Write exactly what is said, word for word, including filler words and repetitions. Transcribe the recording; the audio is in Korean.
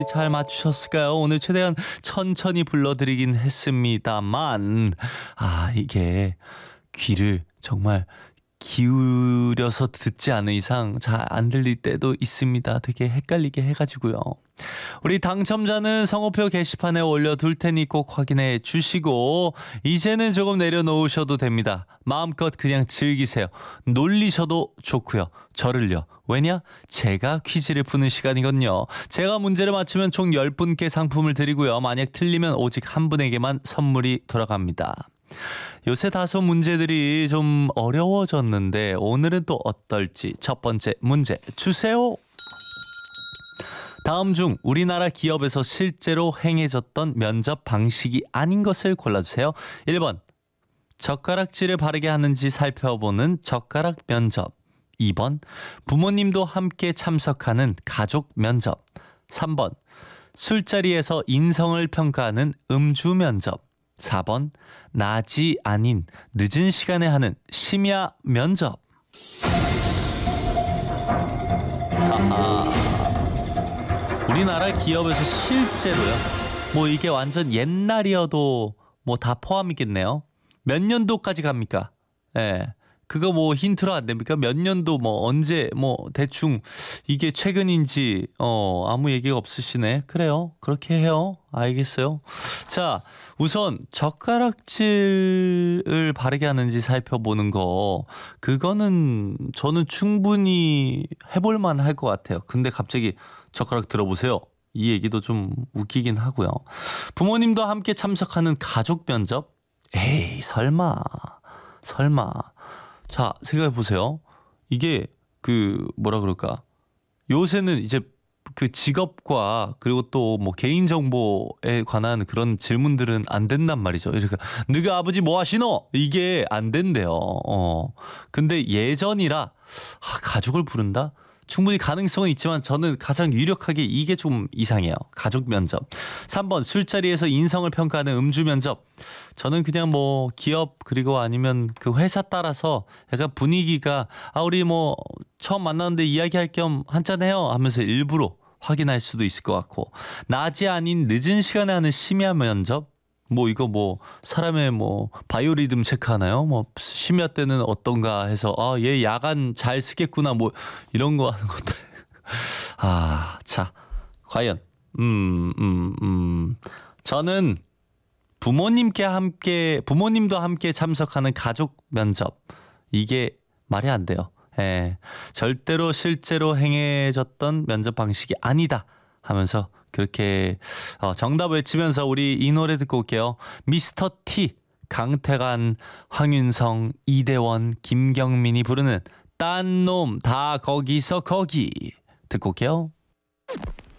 잘 맞추셨을까요? 오늘 최대한 천천히 불러드리긴 했습니다만 아 이게 귀를 정말 기울여서 듣지 않은 이상 잘 안 들릴 때도 있습니다. 되게 헷갈리게 해가지고요. 우리 당첨자는 성호표 게시판에 올려둘 테니 꼭 확인해 주시고 이제는 조금 내려놓으셔도 됩니다. 마음껏 그냥 즐기세요. 놀리셔도 좋고요. 저를요. 왜냐? 제가 퀴즈를 푸는 시간이거든요. 제가 문제를 맞추면 총 열 분께 상품을 드리고요. 만약 틀리면 오직 한 분에게만 선물이 돌아갑니다. 요새 다소 문제들이 좀 어려워졌는데 오늘은 또 어떨지 첫 번째 문제 주세요. 다음 중 우리나라 기업에서 실제로 행해졌던 면접 방식이 아닌 것을 골라주세요. 일 번 젓가락질을 바르게 하는지 살펴보는 젓가락 면접. 이 번 부모님도 함께 참석하는 가족 면접. 삼 번 술자리에서 인성을 평가하는 음주 면접. 사 번 낮이 아닌 늦은 시간에 하는 심야 면접. 아하. 우리나라 기업에서 실제로요. 뭐 이게 완전 옛날이어도 뭐 다 포함이겠네요. 몇 년도까지 갑니까? 예. 네. 그거 뭐 힌트로 안 됩니까? 몇 년도 뭐 언제 뭐 대충 이게 최근인지 어 아무 얘기가 없으시네. 그래요. 그렇게 해요. 알겠어요. 자, 우선 젓가락질을 바르게 하는지 살펴보는 거 그거는 저는 충분히 해볼 만할 것 같아요. 근데 갑자기 젓가락 들어보세요. 이 얘기도 좀 웃기긴 하고요. 부모님도 함께 참석하는 가족 면접? 에이 설마 설마 자, 생각해 보세요. 이게 그 뭐라 그럴까? 요새는 이제 그 직업과 그리고 또 뭐 개인 정보에 관한 그런 질문들은 안 된단 말이죠. 이러니까 너가 아버지 뭐 하시노? 이게 안 된대요. 어. 근데 예전이라 아, 가족을 부른다? 충분히 가능성은 있지만 저는 가장 유력하게 이게 좀 이상해요. 가족 면접. 삼 번 술자리에서 인성을 평가하는 음주 면접. 저는 그냥 뭐 기업 그리고 아니면 그 회사 따라서 약간 분위기가 아 우리 뭐 처음 만났는데 이야기할 겸 한잔해요 하면서 일부러 확인할 수도 있을 것 같고 낮이 아닌 늦은 시간에 하는 심야 면접. 뭐 이거 뭐 사람의 뭐 바이오리듬 체크하나요? 뭐 심야 때는 어떤가 해서 아 얘 야간 잘 쓰겠구나 뭐 이런 거 하는 것들. 아, 자 과연 음, 음, 음. 저는 부모님께 함께 부모님도 함께 참석하는 가족 면접 이게 말이 안 돼요. 예, 절대로 실제로 행해졌던 면접 방식이 아니다 하면서 그렇게 어, 정답 외치면서 우리 이 노래 듣고 올게요. 미스터 T, 강태관, 황윤성, 이대원, 김경민이 부르는 딴 놈 다 거기서 거기 듣고 올게요.